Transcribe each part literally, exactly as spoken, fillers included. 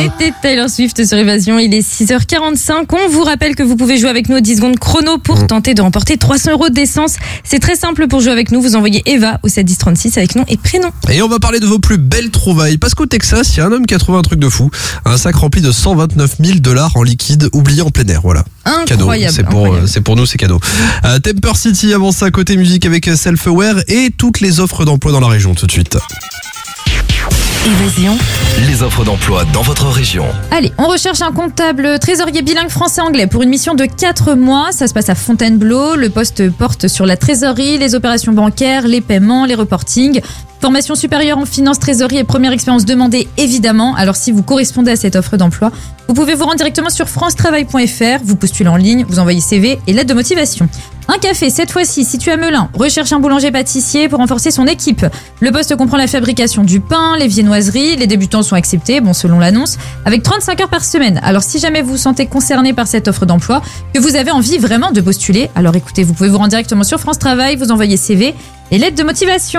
C'était Taylor Swift sur Évasion. Il est six heures quarante-cinq. On vous rappelle que vous pouvez jouer avec nous aux dix secondes chrono pour mmh. tenter de remporter trois cents euros d'essence. C'est très simple pour jouer avec nous. Vous envoyez Eva au sept dix trente-six avec nom et prénom. Et on va parler de vos plus belles trouvailles. Parce qu'au Texas, il y a un homme qui a trouvé un truc de fou. Un sac rempli de cent vingt-neuf mille dollars en liquide oublié en plein air. Voilà. Incroyable. Cadeau. C'est pour, incroyable. c'est pour nous, c'est cadeau. Euh, Temper City avance ça côté musique avec Self-Aware et toutes les offres d'emploi dans la région tout de suite. Évasion. Les offres d'emploi dans votre région. Allez, on recherche un comptable trésorier bilingue français-anglais pour une mission de quatre mois. Ça se passe à Fontainebleau. Le poste porte sur la trésorerie, les opérations bancaires, les paiements, les reportings. Formation supérieure en finance, trésorerie et première expérience demandée évidemment. Alors si vous correspondez à cette offre d'emploi, vous pouvez vous rendre directement sur france travail point f r, vous postulez en ligne, vous envoyez C V et lettre de motivation. Un café, cette fois-ci, situé à Melun, recherche un boulanger-pâtissier pour renforcer son équipe. Le poste comprend la fabrication du pain, les viennoiseries, les débutants sont acceptés, bon selon l'annonce, avec trente-cinq heures par semaine. Alors si jamais vous vous sentez concerné par cette offre d'emploi, que vous avez envie vraiment de postuler, alors écoutez, vous pouvez vous rendre directement sur France Travail, vous envoyez C V et lettre de motivation.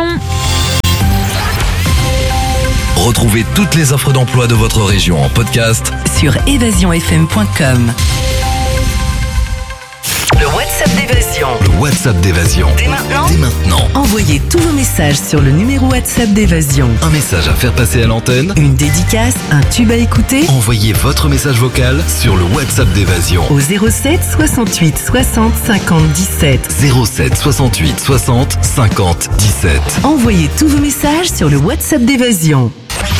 Retrouvez toutes les offres d'emploi de votre région en podcast sur évasion f m point com. Le WhatsApp d'Évasion. Le WhatsApp d'Évasion. Dès maintenant. Dès maintenant. Envoyez tous vos messages sur le numéro WhatsApp d'Évasion. Un message à faire passer à l'antenne. Une dédicace, un tube à écouter. Envoyez votre message vocal sur le WhatsApp d'Évasion. Au zéro sept soixante-huit soixante cinquante dix-sept. zéro sept soixante-huit soixante cinquante dix-sept. Envoyez tous vos messages sur le WhatsApp d'Évasion.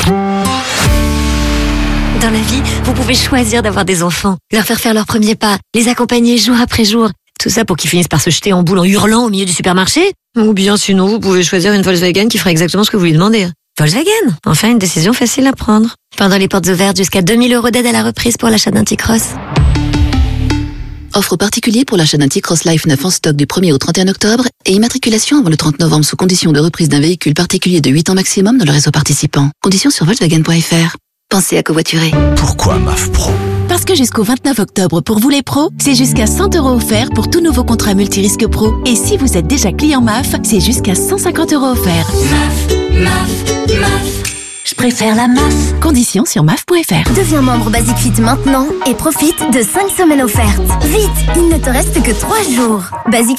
Dans la vie, vous pouvez choisir d'avoir des enfants, leur faire faire leurs premiers pas, les accompagner jour après jour. Tout ça pour qu'ils finissent par se jeter en boule en hurlant au milieu du supermarché. Ou bien sinon, vous pouvez choisir une Volkswagen qui fera exactement ce que vous lui demandez. Volkswagen, enfin une décision facile à prendre. Pendant les portes ouvertes, jusqu'à deux mille euros d'aide à la reprise pour l'achat d'un T-Cross. Offre particulière pour l'achat d'un T-Cross Life neuf en stock du premier au trente et un octobre et immatriculation avant le trente novembre sous condition de reprise d'un véhicule particulier de huit ans maximum dans le réseau participant. Conditions sur volkswagen point f r. Pensez à covoiturer. Pourquoi M A F Pro ? Parce que jusqu'au vingt-neuf octobre, pour vous les pros, c'est jusqu'à cent euros offerts pour tout nouveau contrat multirisque pro. Et si vous êtes déjà client M A F, c'est jusqu'à cent cinquante euros offerts. M A F, M A F, M A F. Je préfère la M A F. Conditions sur M A F point f r. Deviens membre Basic Fit maintenant et profite de cinq semaines offertes. Vite, il ne te reste que trois jours. Basic